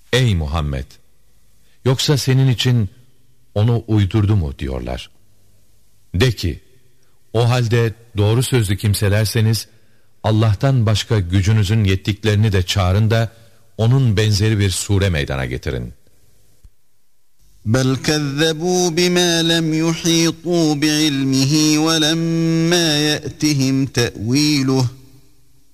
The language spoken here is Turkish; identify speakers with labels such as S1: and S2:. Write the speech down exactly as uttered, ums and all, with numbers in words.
S1: Ey Muhammed! Yoksa senin için onu uydurdu mu diyorlar. De ki, o halde doğru sözlü kimselerseniz, Allah'tan başka gücünüzün yettiklerini de çağırın da, onun benzeri bir sure meydana getirin.
S2: بَلْ كَذَّبُوا بِمَا لَمْ يُحِيطُوا بِعِلْمِهِ وَلَمَّا يَأْتِهِمْ تَأْوِيلُهُ